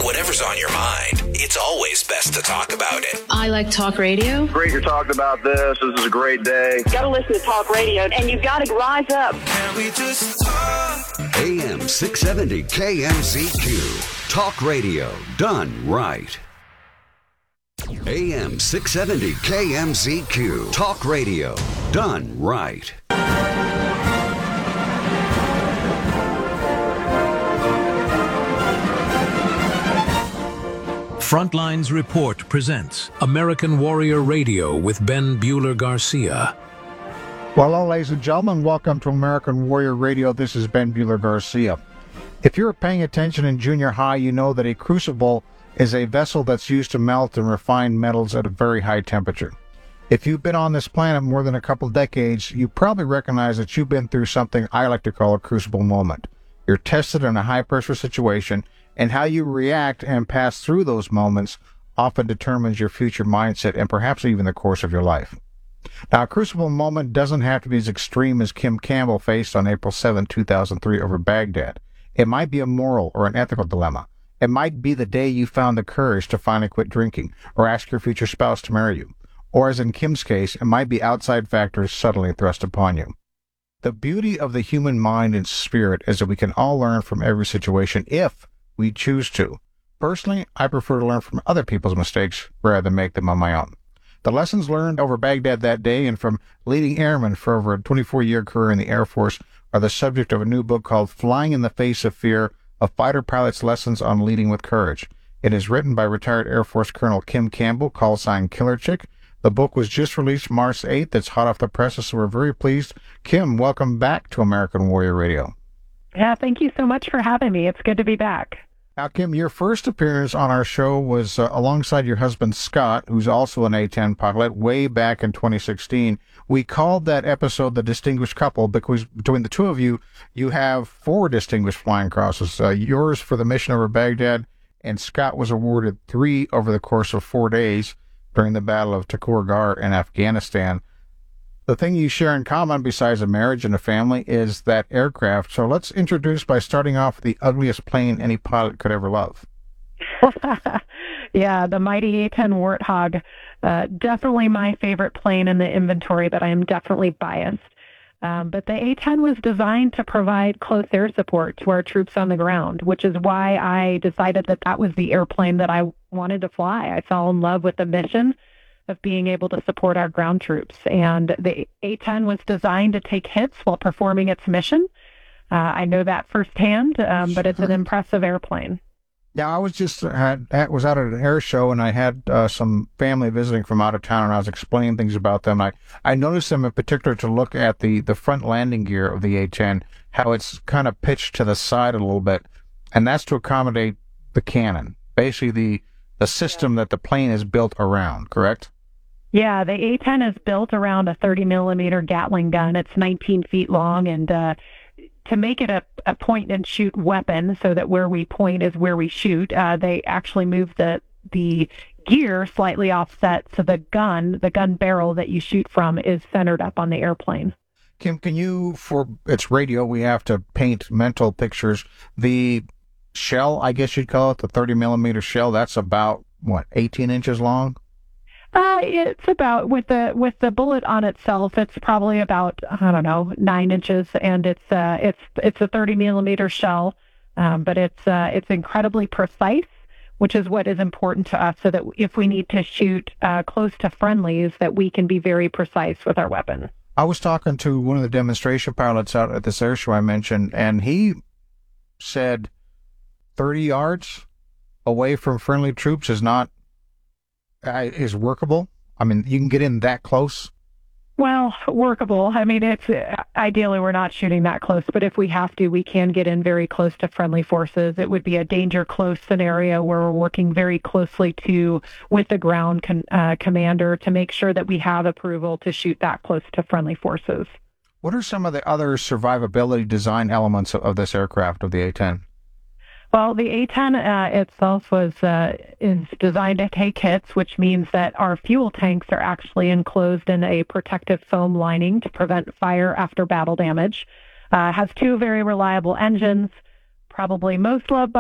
Whatever's on your mind, it's always best to talk about it. I like talk radio. Great you're talking about this. This is a great day. Got to listen to talk radio, and you've got to rise up. Can we just talk? AM 670 KMZQ. Talk radio done right. AM 670 KMZQ. Talk radio done right. Frontlines Report presents American Warrior Radio with Ben Bueller Garcia. Well, hello, ladies and gentlemen. Welcome to American Warrior Radio. This is Ben Bueller Garcia. If you're paying attention in junior high, you know that a crucible is a vessel that's used to melt and refine metals at a very high temperature. If you've been on this planet more than a couple decades, you probably recognize that you've been through something I like to call a crucible moment. You're tested in a high-pressure situation, and how you react and pass through those moments often determines your future mindset and perhaps even the course of your life. Now, a crucible moment doesn't have to be as extreme as Kim Campbell faced on April 7, 2003 over Baghdad. It might be a moral or an ethical dilemma. It might be the day you found the courage to finally quit drinking or ask your future spouse to marry you. Or as in Kim's case, it might be outside factors suddenly thrust upon you. The beauty of the human mind and spirit is that we can all learn from every situation if we choose to. Personally, I prefer to learn from other people's mistakes rather than make them on my own. The lessons learned over Baghdad that day and from leading airmen for over a 24-year career in the Air Force are the subject of a new book called Flying in the Face of Fear, A Fighter Pilot's Lessons on Leading with Courage. It is written by retired Air Force Colonel Kim Campbell, call sign Killer Chick. The book was just released March 8th. It's hot off the presses, so we're very pleased. Kim, welcome back to American Warrior Radio. Yeah, thank you so much for having me. It's good to be back. Now, Kim, your first appearance on our show was alongside your husband, Scott, who's also an A-10 pilot, way back in 2016. We called that episode The Distinguished Couple because between the two of you, you have 4 distinguished flying crosses. Yours for the mission over Baghdad, and Scott was awarded 3 over the course of 4 days during the Battle of Takur Ghar in Afghanistan. The thing you share in common, besides a marriage and a family, is that aircraft. So let's introduce by starting off with the ugliest plane any pilot could ever love. Yeah, the mighty A-10 Warthog. Definitely my favorite plane in the inventory, but I am definitely biased. But the A-10 was designed to provide close air support to our troops on the ground, which is why I decided that that was the airplane that I wanted to fly. I fell in love with the mission of being able to support our ground troops. And the A-10 was designed to take hits while performing its mission. I know that firsthand, but it's an impressive airplane. Yeah, I was just was out at an air show, and I had some family visiting from out of town, and I was explaining things about them. I noticed them in particular to look at the front landing gear of the A-10, how it's kind of pitched to the side a little bit, and that's to accommodate the cannon, basically the system that the plane is built around, correct? Yeah, the A-10 is built around a 30-millimeter Gatling gun. It's 19 feet long, and to make it a point-and-shoot weapon so that where we point is where we shoot, they actually move the gear slightly offset so the gun barrel that you shoot from is centered up on the airplane. Kim, can you, for its radio, we have to paint mental pictures. The shell, I guess you'd call it, the 30-millimeter shell, that's about, 18 inches long? It's about, with the bullet on itself, it's probably about, 9 inches, and it's a 30-millimeter shell, but it's incredibly precise, which is what is important to us, so that if we need to shoot close to friendlies, that we can be very precise with our weapon. I was talking to one of the demonstration pilots out at this air show I mentioned, and he said 30 yards away from friendly troops is workable. I mean, you can get in that close. Well, workable. I mean, it's ideally we're not shooting that close, but if we have to, we can get in very close to friendly forces. It would be a danger close scenario where we're working very closely with the ground commander to make sure that we have approval to shoot that close to friendly forces. What are some of the other survivability design elements of this aircraft, of the A-10? Well, the A-10 itself is designed to take hits, which means that our fuel tanks are actually enclosed in a protective foam lining to prevent fire after battle damage. Has two very reliable engines, probably most loved by